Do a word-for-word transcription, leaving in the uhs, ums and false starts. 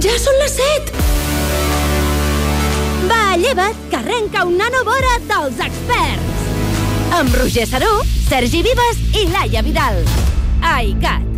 Ja són les set! Va, lleva't, que arrenca una nova hora dels experts! Amb Roger Saró, Sergi Vives i Laia Vidal. Ai, Cat!